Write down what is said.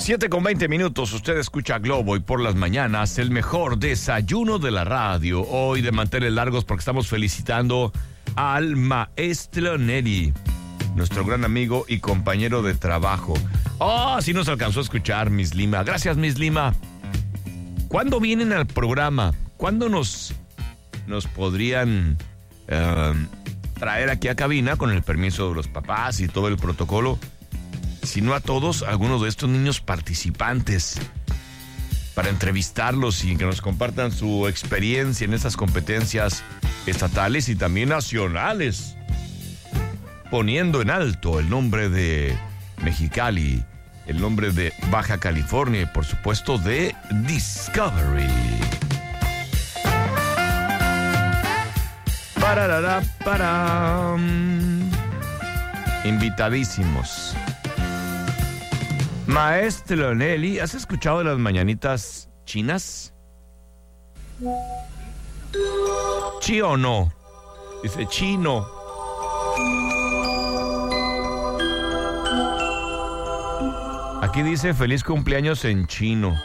7:20. Usted escucha Globo y por las mañanas el mejor desayuno de la radio. Hoy de manteles largos porque estamos felicitando al maestro Neri, nuestro gran amigo y compañero de trabajo. Sí nos alcanzó a escuchar Miss Lima. Gracias, Miss Lima. ¿Cuándo vienen al programa? ¿Cuándo nos podrían traer aquí a cabina con el permiso de los papás y todo el protocolo? Si no a todos, algunos de estos niños participantes, para entrevistarlos y que nos compartan su experiencia en estas competencias estatales y también nacionales, poniendo en alto el nombre de Mexicali, el nombre de Baja California y por supuesto de Discovery. Invitadísimos. Maestro Nelly, ¿has escuchado de las mañanitas chinas? ¿Sí o no? Dice chino. Aquí dice feliz cumpleaños en chino.